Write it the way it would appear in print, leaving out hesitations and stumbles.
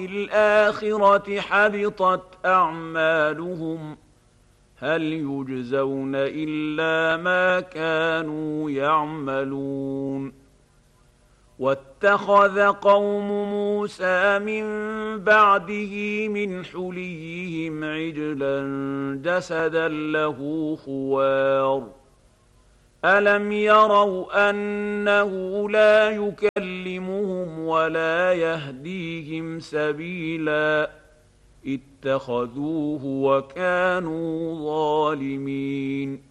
الآخرة حبطت أعمالهم هل يجزون إلا ما كانوا يعملون واتخذ قوم موسى من بعده من حليهم عجلا جسدا له خوار ألم يروا أنه لا يكلمهم ولا يهديهم سبيلا اتخذوه وكانوا ظالمين